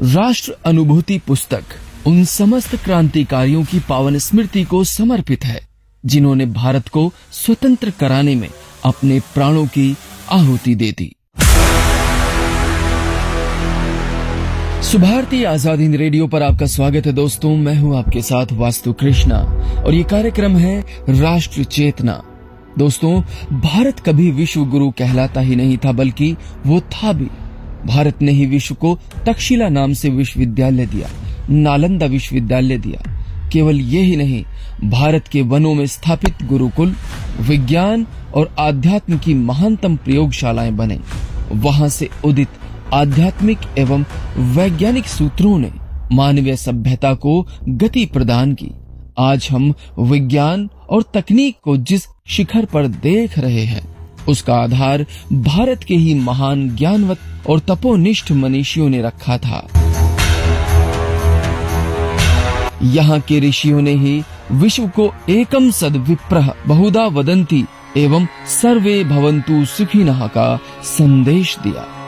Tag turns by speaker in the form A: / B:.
A: राष्ट्र अनुभूति पुस्तक उन समस्त क्रांतिकारियों की पावन स्मृति को समर्पित है जिन्होंने भारत को स्वतंत्र कराने में अपने प्राणों की आहुति दे दी। सुभारती आजाद हिंद रेडियो पर आपका स्वागत है दोस्तों। मैं हूं आपके साथ वास्तु कृष्णा और ये कार्यक्रम है राष्ट्र चेतना। दोस्तों, भारत कभी विश्व गुरु कहलाता ही नहीं था, बल्कि वो था भी। भारत ने ही विश्व को तक्षशिला नाम से विश्वविद्यालय दिया, नालंदा विश्वविद्यालय दिया। केवल ये ही नहीं, भारत के वनों में स्थापित गुरुकुल, विज्ञान और आध्यात्म की महानतम प्रयोगशालाएं बने। वहां से उदित आध्यात्मिक एवं वैज्ञानिक सूत्रों ने मानवीय सभ्यता को गति प्रदान की। आज हम विज्ञान और तकनीक को जिस शिखर पर देख रहे हैं, उसका आधार भारत के ही महान ज्ञानवत और तपोनिष्ठ मनीषियों ने रखा था। यहाँ के ऋषियों ने ही विश्व को एकम सद विप्रः बहुधा वदन्ति एवं सर्वे भवन्तु सुखिनः का संदेश दिया।